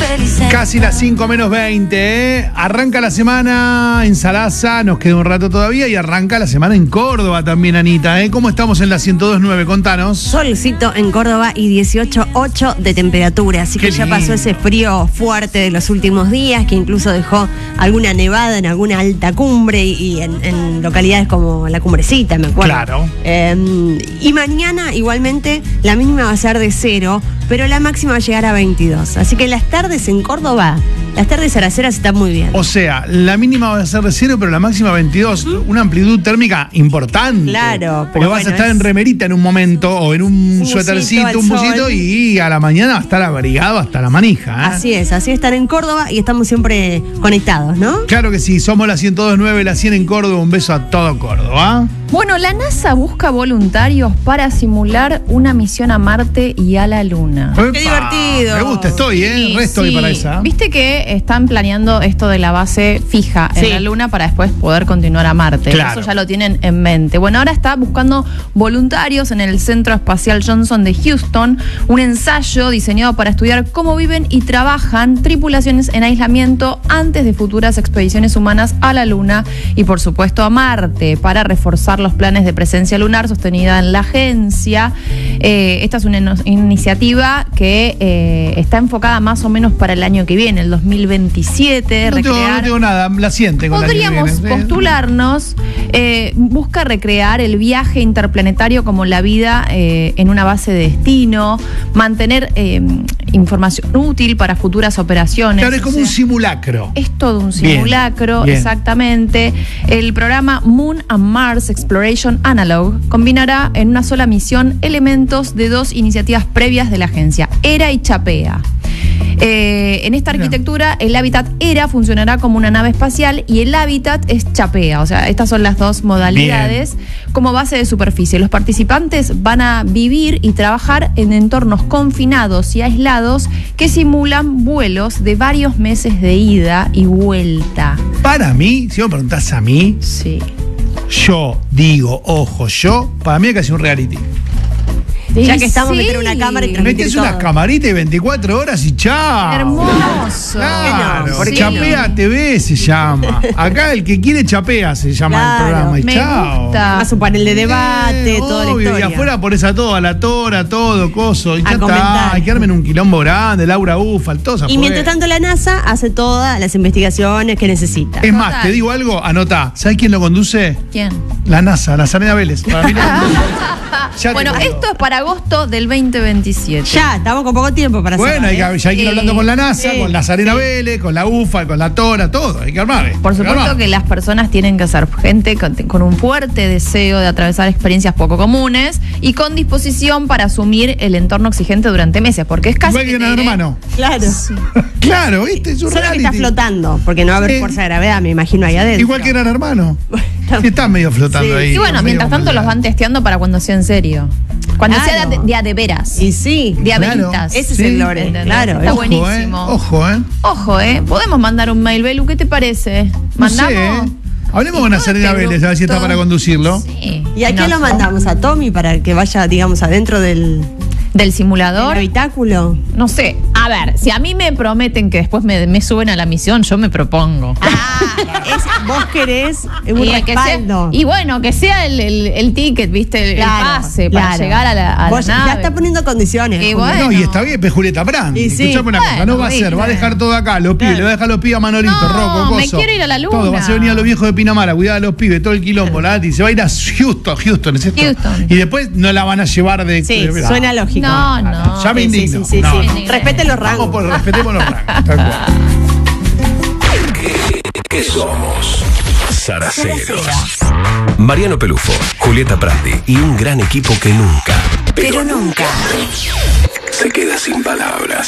Casi las 5 menos 20, ¿eh? Arranca la semana en Sarasa, nos queda un rato todavía y arranca la semana en Córdoba también, Anita, ¿eh? ¿Cómo estamos en la 102.9? Contanos. Solcito en Córdoba y 18.8 de temperatura, así que ya pasó ese frío fuerte de los últimos días, que incluso dejó alguna nevada en alguna alta cumbre y en localidades como La Cumbrecita, me acuerdo. Claro. Y mañana igualmente la mínima va a ser de 0, pero la máxima va a llegar a 22. Así que las tardes en Córdoba, las tardes araceras están muy bien. O sea, la mínima va a ser de 0, pero la máxima 22. Una amplitud térmica importante. Claro, pero vas a estar en remerita en un momento o en un suétercito, un busito, y a la mañana va a estar abrigado hasta la manija, ¿eh? Así estar en Córdoba y estamos siempre conectados, ¿no? Claro que sí, somos la 102.9, la 100 en Córdoba. Un beso a todo Córdoba. Bueno, la NASA busca voluntarios para simular una misión a Marte y a la Luna. ¡Epa! ¡Qué divertido! Me gusta, estoy, ¿eh? Estoy para esa. Viste que están planeando esto de la base fija en la Luna para después poder continuar a Marte. Claro. Eso ya lo tienen en mente. Bueno, ahora está buscando voluntarios en el Centro Espacial Johnson de Houston, un ensayo diseñado para estudiar cómo viven y trabajan tripulaciones en aislamiento antes de futuras expediciones humanas a la Luna y, por supuesto, a Marte, para reforzar los planes de presencia lunar sostenida en la agencia. Esta es una iniciativa que está enfocada más o menos para el año que viene, el 2027. No tengo nada, la siente con podríamos postularnos. Busca recrear el viaje interplanetario como la vida en una base de destino, mantener información útil para futuras operaciones. Claro, es como un simulacro. Es todo un simulacro, bien. Exactamente. El programa Moon and Mars Exploration Analog combinará en una sola misión elementos de dos iniciativas previas de la agencia, ERA y CHAPEA. En esta arquitectura, el hábitat ERA funcionará como una nave espacial y el hábitat es CHAPEA. O sea, estas son las dos modalidades como base de superficie. Los participantes van a vivir y trabajar en entornos confinados y aislados que simulan vuelos de varios meses de ida y vuelta. Para mí, si me preguntás a mí, yo digo, para mí hay que hacer un reality. Ya que estamos, meter una cámara y transmitir metés unas camaritas de 24 horas y chao. Hermoso. Claro, porque Chapea TV se llama. Acá el que quiere Chapea se llama el programa. Y me chao. gusta. Más un panel de debate, toda la historia. Y afuera pones a todo, a la tora, todo, coso. Y ya está. Hay que armen un quilombo grande, Laura Ufal, todos afuera. Y mientras tanto la NASA hace todas las investigaciones que necesita. Es más, te digo algo, anotá. ¿Sabes quién lo conduce? ¿Quién? La NASA, Nazarena Vélez. Para mí bueno, esto es para agosto del 2027. Ya, estamos con poco tiempo para hacerlo. Bueno, ya hay que ir hablando con la NASA, con Nazarena Vélez, con la UFA, con la Tora, todo. Hay que armar. Por supuesto que las personas tienen que ser gente con un fuerte deseo de atravesar experiencias poco comunes y con disposición para asumir el entorno exigente durante meses, porque es casi igual que Gran Hermano. Claro. Claro, ¿viste? Es un solo reality. que está flotando, porque no va a haber fuerza de gravedad, me imagino, ahí adentro. Igual que Gran Hermano. Está medio flotando ahí. Y bueno, mientras tanto los van testeando para cuando sea en serio. Cuando sea de veras. Y sí. De veritas. Ese es el lore. Claro. Está buenísimo. Ojo. Podemos mandar un mail, Belu, ¿qué te parece? ¿Mandamos? No sé, hablemos con Nazarena Vélez, a ver si está para conducirlo. Sí. ¿Y a quién lo mandamos? ¿A Tommy para que vaya, digamos, adentro del simulador? ¿El habitáculo? No sé. A ver, si a mí me prometen que después me suben a la misión, yo me propongo. Vos querés un respaldo. Y bueno, que sea el ticket, ¿viste? El pase para llegar a la vos nave. Ya está poniendo condiciones. Y bueno. No, y está bien, Julieta Brand. Escuchame una cosa, no va a ser, va a dejar todo acá, los pibes, le va a dejar los pibes a Manolito, Rocco, Coso. Me quiero ir a la Luna. Todo, va a venir a los viejos de Pinamar a cuidar a los pibes, todo el quilombo, la Nati, se va a ir a Houston, ¿es esto? Houston. Y después no la van a llevar de... Sí, suena lógico. No. Ya me indigno. Sí. Respeten los rangos. Respetemos los rangos, tal cual. ¿Qué somos? Saraceros. Mariano Pelufo, Julieta Prandi y un gran equipo que nunca, pero nunca, se queda sin palabras.